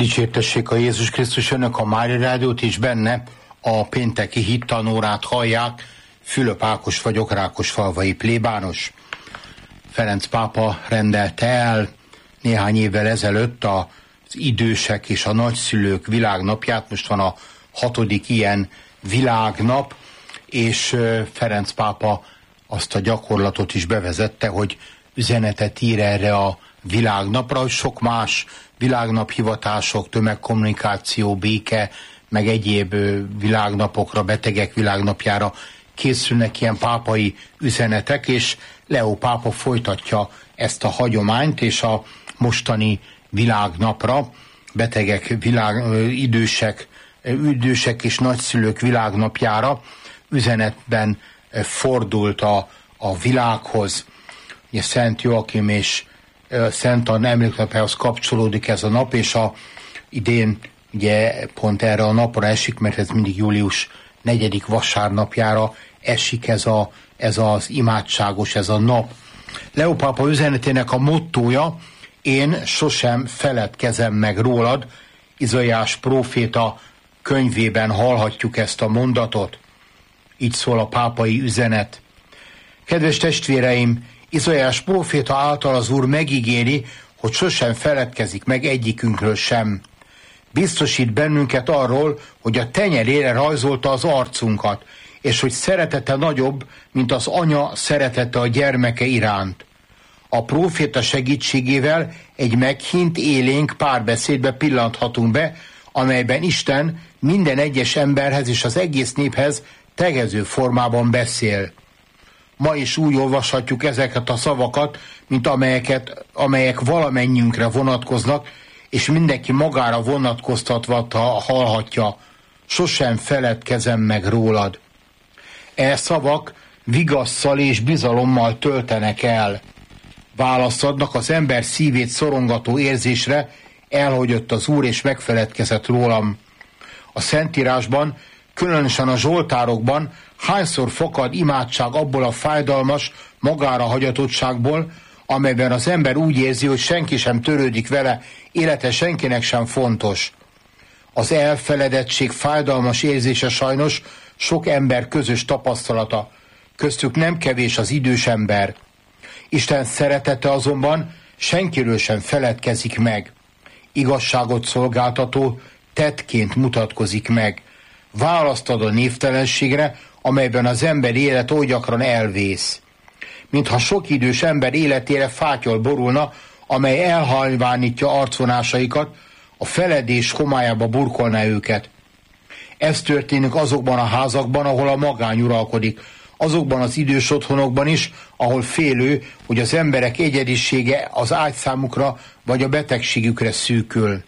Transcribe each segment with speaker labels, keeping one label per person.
Speaker 1: Dicsértessék a Jézus Krisztus, önök a Mária Rádiót, és benne a pénteki hittanórát hallják. Fülöp Ákos vagyok, Rákosfalvai plébános. Ferenc pápa rendelte el néhány évvel ezelőtt az idősek és a nagyszülők világnapját. Most van a 6. ilyen világnap, és Ferenc pápa azt a gyakorlatot is bevezette, hogy üzenetet ír erre a világnapra, hogy sok más világnaphivatások, tömegkommunikáció, béke, meg egyéb világnapokra, betegek világnapjára készülnek ilyen pápai üzenetek, és Leó pápa folytatja ezt a hagyományt, és a mostani világnapra, betegek, idősek és nagyszülők világnapjára üzenetben fordult a világhoz. Ugye Szent Joakim és Szent Anna emléknapjához kapcsolódik ez a nap, és idén ugye pont erre a napra esik, mert ez mindig július 4. vasárnapjára esik ez az imádságos, ez a nap. Leó pápa üzenetének a mottója: én sosem feledkezem meg rólad. Izaiás próféta könyvében hallhatjuk ezt a mondatot. Így szól a pápai üzenet. Kedves testvéreim, Izaiás próféta által az Úr megígéri, hogy sosem feledkezik meg egyikünkről sem. Biztosít bennünket arról, hogy a tenyerére rajzolta az arcunkat, és hogy szeretete nagyobb, mint az anya szeretete a gyermeke iránt. A próféta segítségével egy meghint, élénk párbeszédbe pillanthatunk be, amelyben Isten minden egyes emberhez és az egész néphez tegező formában beszél. Ma is úgy olvashatjuk ezeket a szavakat, mint amelyek valamennyiünkre vonatkoznak, és mindenki magára vonatkoztatva hallhatja: sosem feledkezem meg rólad. E szavak vigasszal és bizalommal töltenek el. Választ adnak az ember szívét szorongató érzésre: elhagyott az Úr és megfeledkezett rólam. A Szentírásban, különösen a zsoltárokban hányszor fakad imádság abból a fájdalmas, magára hagyatottságból, amelyben az ember úgy érzi, hogy senki sem törődik vele, élete senkinek sem fontos. Az elfeledettség fájdalmas érzése sajnos sok ember közös tapasztalata, köztük nem kevés az idős ember. Isten szeretete azonban senkiről sem feledkezik meg. Igazságot szolgáltató tettként mutatkozik meg. Választ ad a névtelenségre, amelyben az ember élet oly gyakran elvész. Mintha sok idős ember életére fátyol borulna, amely elhalvánítja arcvonásaikat, a feledés homályába burkolná őket. Ez történik azokban a házakban, ahol a magány uralkodik, azokban az idős otthonokban is, ahol félő, hogy az emberek egyedisége az ágyszámukra vagy a betegségükre szűkül.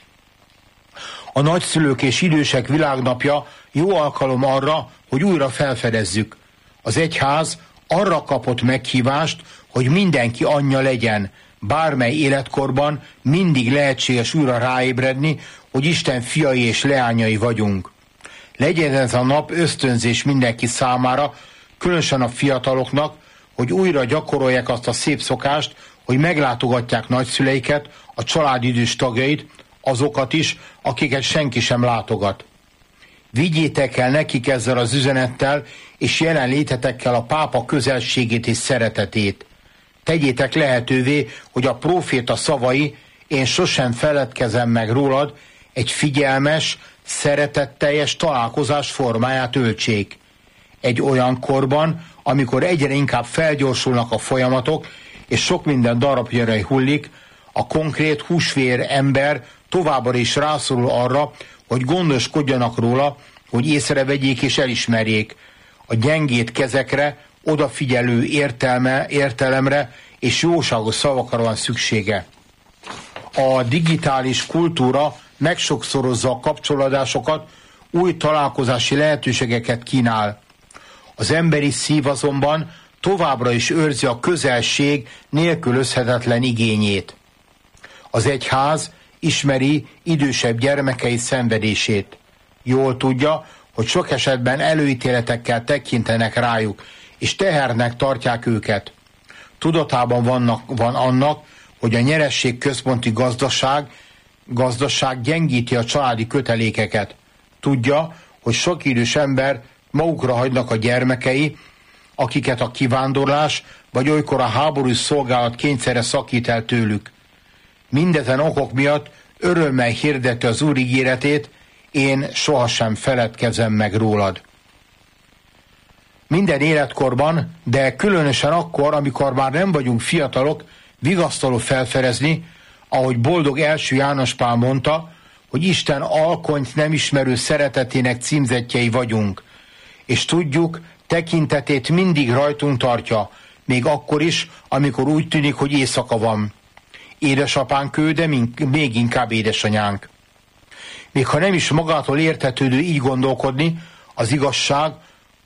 Speaker 1: A nagyszülők és idősek világnapja jó alkalom arra, hogy újra felfedezzük. Az egyház arra kapott meghívást, hogy mindenki anyja legyen, bármely életkorban mindig lehetséges újra ráébredni, hogy Isten fiai és leányai vagyunk. Legyen ez a nap ösztönzés mindenki számára, különösen a fiataloknak, hogy újra gyakorolják azt a szép szokást, hogy meglátogatják nagyszüleiket, a család idős tagjait, azokat is, akiket senki sem látogat. Vigyétek el nekik ezzel az üzenettel és jelenlétetekkel a pápa közelségét és szeretetét. Tegyétek lehetővé, hogy a próféta szavai, én sosem feledkezem meg rólad, egy figyelmes, szeretetteljes találkozás formáját öltsék. Egy olyan korban, amikor egyre inkább felgyorsulnak a folyamatok, és sok minden darabjára hullik, a konkrét húsvér ember továbbra is rászorul arra, hogy gondoskodjanak róla, hogy észrevegyék és elismerjék. A gyengét kezekre, odafigyelő értelemre és jóságos szavakra van szüksége. A digitális kultúra megsokszorozza a kapcsolódásokat, új találkozási lehetőségeket kínál. Az emberi szív azonban továbbra is őrzi a közelség nélkülözhetetlen igényét. Az egyház ismeri idősebb gyermekei szenvedését. Jól tudja, hogy sok esetben előítéletekkel tekintenek rájuk, és tehernek tartják őket. Tudatában van annak, hogy a nyeresség központi gazdaság gazdaság gyengíti a családi kötelékeket. Tudja, hogy sok idős ember magukra hagynak a gyermekei, akiket a kivándorlás vagy olykor a háborús szolgálat kényszere szakít el tőlük. Mindezen okok miatt örömmel hirdeti az Úr ígéretét, én sohasem feledkezem meg rólad. Minden életkorban, de különösen akkor, amikor már nem vagyunk fiatalok, vigasztaló felfedezni, ahogy boldog első János Pál mondta, hogy Isten alkonyt nem ismerő szeretetének címzettjei vagyunk, és tudjuk, tekintetét mindig rajtunk tartja, még akkor is, amikor úgy tűnik, hogy éjszaka van. Édesapánk ő, de még inkább édesanyánk. Még ha nem is magától értetődő így gondolkodni, az igazság,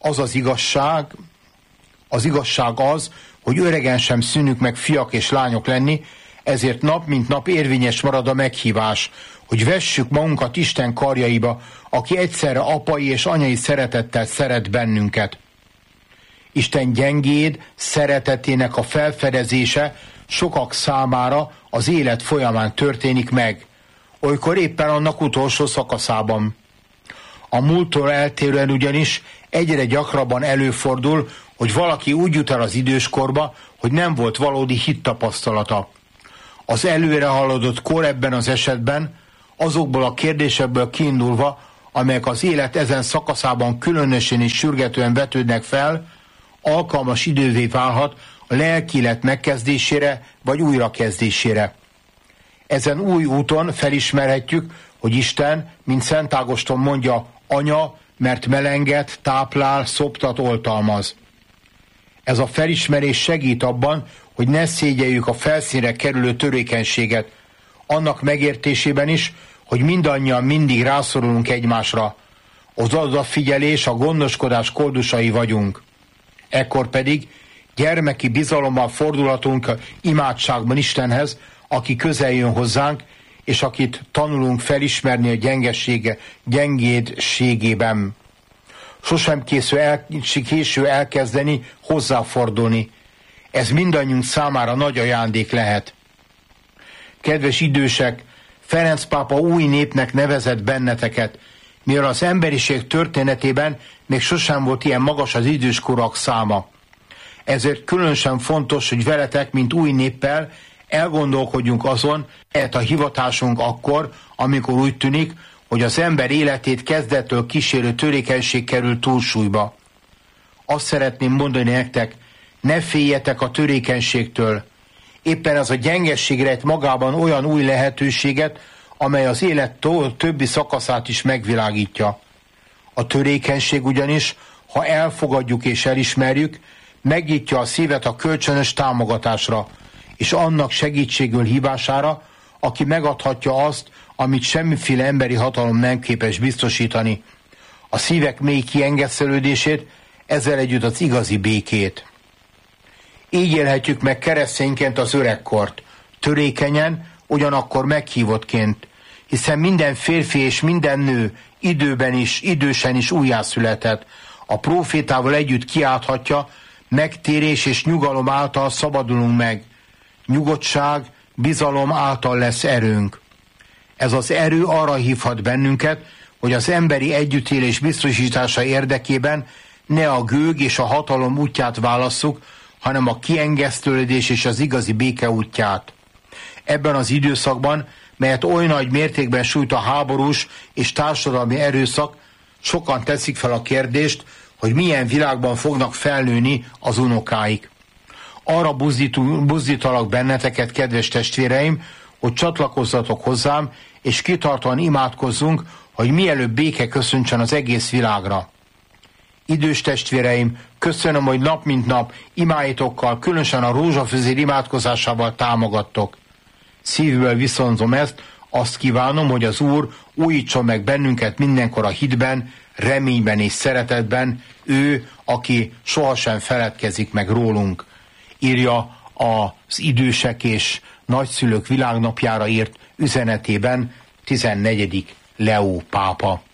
Speaker 1: hogy öregen sem szűnünk meg fiak és lányok lenni, ezért nap mint nap érvényes marad a meghívás, hogy vessük magunkat Isten karjaiba, aki egyszerre apai és anyai szeretettel szeret bennünket. Isten gyengéd szeretetének a felfedezése sokak számára az élet folyamán történik meg, olykor éppen annak utolsó szakaszában. A múlttól eltérően ugyanis egyre gyakrabban előfordul, hogy valaki úgy jut el az időskorba, hogy nem volt valódi hittapasztalata. Az előre haladott kor ebben az esetben azokból a kérdésekből kiindulva, amelyek az élet ezen szakaszában különösen és sürgetően vetődnek fel, alkalmas idővé válhat a lelki élet megkezdésére vagy újrakezdésére. Ezen új úton felismerhetjük, hogy Isten, mint Szent Ágoston mondja, anya, mert melenget, táplál, szoptat, oltalmaz. Ez a felismerés segít abban, hogy ne szégyeljük a felszínre kerülő törékenységet, annak megértésében is, hogy mindannyian mindig rászorulunk egymásra. Az odafigyelés, a gondoskodás koldusai vagyunk. Ekkor pedig gyermeki bizalommal fordulhatunk imádságban Istenhez, aki közel jön hozzánk, és akit tanulunk felismerni a gyengédségében. Sosem késő elkezdeni, hozzáfordulni. Ez mindannyiunk számára nagy ajándék lehet. Kedves idősek, Ferenc pápa új népnek nevezett benneteket, mivel az emberiség történetében még sosem volt ilyen magas az időskorúak száma. Ezért különösen fontos, hogy veletek, mint új néppel elgondolkodjunk azon, lehet a hivatásunk akkor, amikor úgy tűnik, hogy az ember életét kezdettől kísérő törékenység kerül túlsúlyba. Azt szeretném mondani nektek, ne féljetek a törékenységtől. Éppen ez a gyengesség rejt magában olyan új lehetőséget, amely az élet többi szakaszát is megvilágítja. A törékenység ugyanis, ha elfogadjuk és elismerjük, megnyitja a szívet a kölcsönös támogatásra, és annak segítségül hívására, aki megadhatja azt, amit semmiféle emberi hatalom nem képes biztosítani. A szívek mély kiengesztelődését, ezzel együtt az igazi békét. Így élhetjük meg keresztényként az öregkort, törékenyen, ugyanakkor meghívottként, hiszen minden férfi és minden nő időben is, idősen is újjászületett. A prófétával együtt kiálthatja, megtérés és nyugalom által szabadulunk meg. Nyugodtság, bizalom által lesz erőnk. Ez az erő arra hívhat bennünket, hogy az emberi együttélés biztosítása érdekében ne a gőg és a hatalom útját válasszuk, hanem a kiengesztődés és az igazi béke útját. Ebben az időszakban, melyet oly nagy mértékben sújt a háborús és társadalmi erőszak, sokan teszik fel a kérdést, hogy milyen világban fognak felnőni az unokáik. Arra buzdítalak benneteket, kedves testvéreim, hogy csatlakozzatok hozzám, és kitartóan imádkozzunk, hogy mielőbb béke köszöntsön az egész világra. Idős testvéreim, köszönöm, hogy nap mint nap imáitokkal, különösen a rózsafüzér imádkozásával támogattok. Szívből viszonzom ezt, azt kívánom, hogy az Úr újítson meg bennünket mindenkor a hitben, reményben és szeretetben, ő, aki sohasem feledkezik meg rólunk. Írja az idősek és nagyszülők világnapjára írt üzenetében 14. Leó pápa.